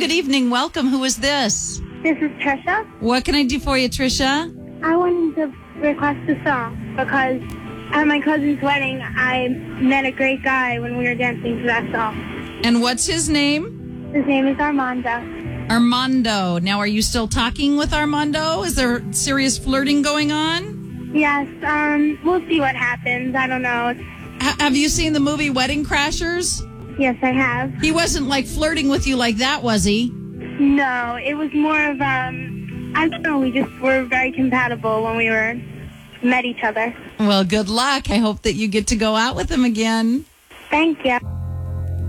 good evening. Welcome. Who is this? This is Trisha. What can I do for you, Trisha? I wanted to request a song because at my cousin's wedding, I met a great guy when we were dancing to that song. And what's his name? His name is Armando. Armando. Now, are you still talking with Armando? Is there serious flirting going on? Yes, we'll see what happens. I don't know. Have you seen the movie Wedding Crashers? Yes, I have. He wasn't like flirting with you like that, was he? No, it was more of, I don't know, we just were very compatible when we met each other. Well, good luck. I hope that you get to go out with him again. Thank you.